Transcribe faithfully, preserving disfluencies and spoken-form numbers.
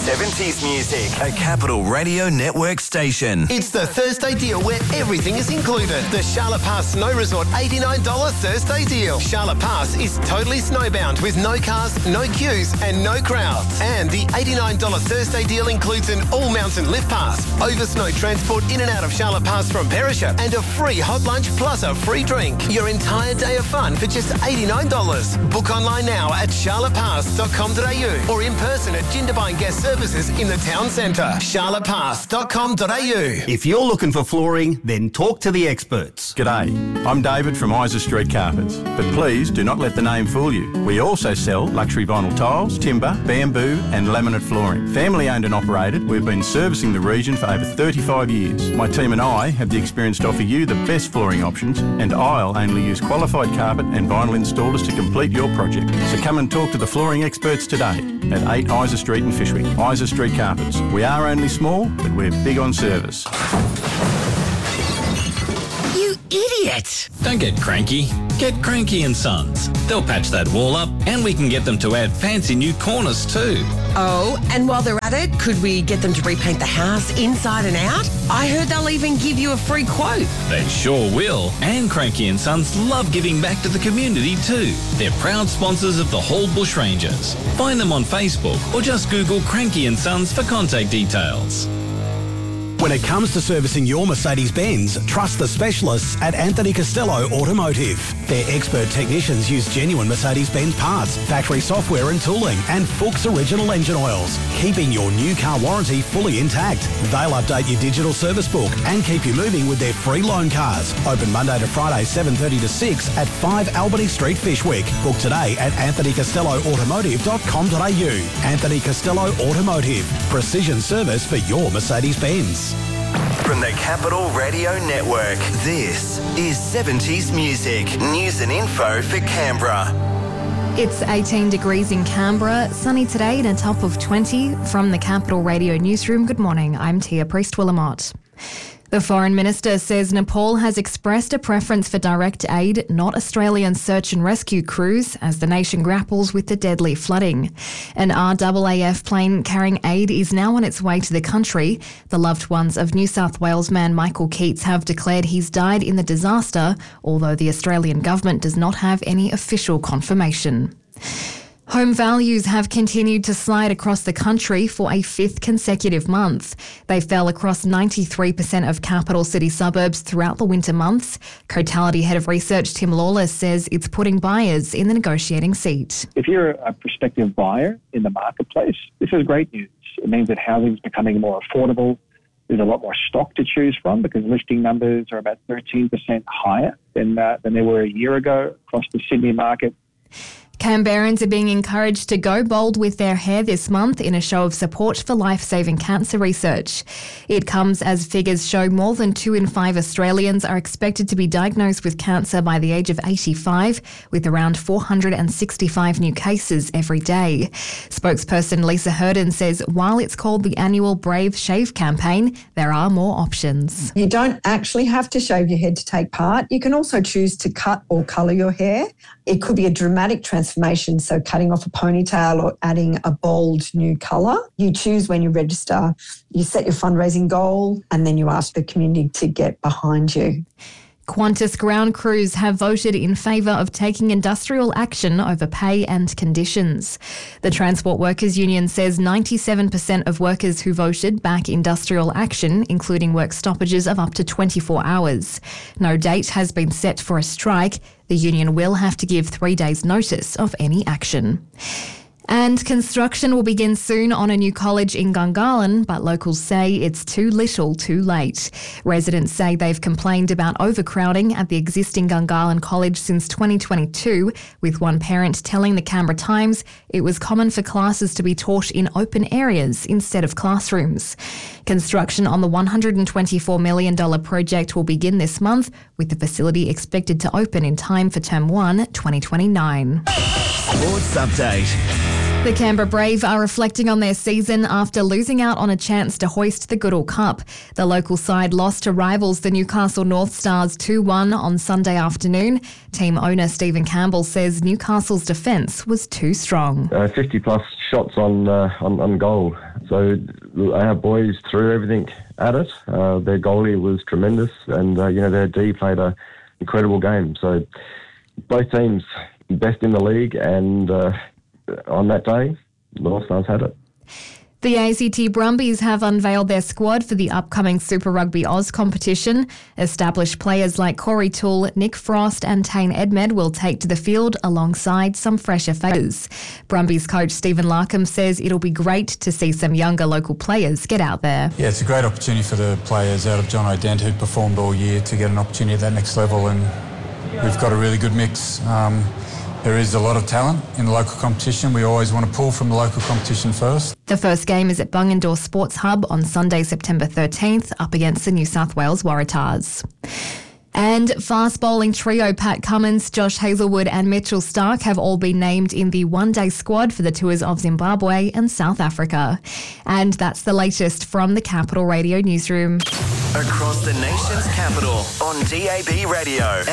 seventies music, a Capital Radio Network station. It's the Thursday deal where everything is included. The Charlotte Pass Snow Resort eighty-nine dollars Thursday deal. Charlotte Pass is totally snowbound with no cars, no queues and no crowds. And the eighty-nine dollars Thursday deal includes an all-mountain lift pass, over snow transport in and out of Charlotte Pass from Perisher, and a free hot lunch plus a free drink. Your entire day of fun for just eighty-nine dollars. Book online now at charlotte pass dot com dot a u or in person at Jindabyne Guest Services in the town centre. charlotte pass dot com dot a u. If you're looking for flooring, then talk to the experts. G'day, I'm David from Isa Street Carpets, but please do not let the name fool you. We also sell luxury vinyl tiles, timber, bamboo and laminate flooring. Family owned and operated, we've been servicing the region for over thirty-five years. My team and I have the experience to offer you the best flooring options, and I'll only use qualified carpet and vinyl installers to complete your project. So come and talk to the flooring experts today at eight Isa Street in Fishwick. Isa Street Carpets. We are only small, but we're big on service. You idiot! Don't get cranky. Get Cranky and Sons. They'll patch that wall up and we can get them to add fancy new corners too. Oh, and while they're at it, could we get them to repaint the house inside and out? I heard they'll even give you a free quote. They sure will. And Cranky and Sons love giving back to the community too. They're proud sponsors of the Hall Bush Rangers. Find them on Facebook or just Google Cranky and Sons for contact details. When it comes to servicing your Mercedes-Benz, trust the specialists at Anthony Costello Automotive. Their expert technicians use genuine Mercedes-Benz parts, factory software and tooling, and Fuchs original engine oils, keeping your new car warranty fully intact. They'll update your digital service book and keep you moving with their free loan cars. Open Monday to Friday, seven thirty to six at five Albany Street, Fishwick. Book today at anthony costello automotive dot com dot a u. Anthony Costello Automotive. Precision service for your Mercedes-Benz. From the Capital Radio Network, this is seventies music, news and info for Canberra. It's eighteen degrees in Canberra, sunny today and a top of twenty. From the Capital Radio Newsroom, good morning, I'm Tia Priest-Willamot. The Foreign Minister says Nepal has expressed a preference for direct aid, not Australian search and rescue crews, as the nation grapples with the deadly flooding. An R A A F plane carrying aid is now on its way to the country. The loved ones of New South Wales man Michael Keats have declared he's died in the disaster, although the Australian government does not have any official confirmation. Home values have continued to slide across the country for a fifth consecutive month. They fell across ninety-three percent of capital city suburbs throughout the winter months. Cotality Head of Research Tim Lawless says it's putting buyers in the negotiating seat. If you're a prospective buyer in the marketplace, this is great news. It means that housing is becoming more affordable. There's a lot more stock to choose from because listing numbers are about thirteen percent higher than, uh, than they were a year ago across the Sydney market. Canberrans are being encouraged to go bold with their hair this month in a show of support for life-saving cancer research. It comes as figures show more than two in five Australians are expected to be diagnosed with cancer by the age of eighty-five, with around four hundred sixty-five new cases every day. Spokesperson Lisa Herden says while it's called the annual Brave Shave campaign, there are more options. You don't actually have to shave your head to take part. You can also choose to cut or colour your hair. It could be a dramatic transformation, so cutting off a ponytail or adding a bold new colour. You choose when you register, you set your fundraising goal, and then you ask the community to get behind you. Qantas ground crews have voted in favour of taking industrial action over pay and conditions. The Transport Workers Union says ninety-seven percent of workers who voted back industrial action, including work stoppages of up to twenty-four hours. No date has been set for a strike. The union will have to give three days' notice of any action. And construction will begin soon on a new college in Gungahlin, but locals say it's too little too late. Residents say they've complained about overcrowding at the existing Gungahlin College since twenty twenty-two, with one parent telling the Canberra Times it was common for classes to be taught in open areas instead of classrooms. Construction on the one hundred twenty-four million dollars project will begin this month, with the facility expected to open in time for Term one, twenty twenty-nine. Sports Update. The Canberra Brave are reflecting on their season after losing out on a chance to hoist the Goodall Cup. The local side lost to rivals the Newcastle North Stars two one on Sunday afternoon. Team owner Stephen Campbell says Newcastle's defence was too strong. Uh, fifty plus shots on, uh, on on goal. So our boys threw everything at it. Uh, their goalie was tremendous, and uh, you know their D played an incredible game. So both teams best in the league, and uh, on that day, North Stars had it. The A C T Brumbies have unveiled their squad for the upcoming Super Rugby Oz competition. Established players like Corey Toole, Nick Frost and Tane Edmed will take to the field alongside some fresher faces. Brumbies coach Stephen Larkham says it'll be great to see some younger local players get out there. Yeah, it's a great opportunity for the players out of John O'Dent who performed all year to get an opportunity at that next level, and we've got a really good mix. Um, There is a lot of talent in the local competition. We always want to pull from the local competition first. The first game is at Bungendore Sports Hub on Sunday, September thirteenth, up against the New South Wales Waratahs. And fast bowling trio Pat Cummins, Josh Hazelwood and Mitchell Stark have all been named in the one-day squad for the tours of Zimbabwe and South Africa. And that's the latest from the Capital Radio newsroom. Across the nation's capital on D A B Radio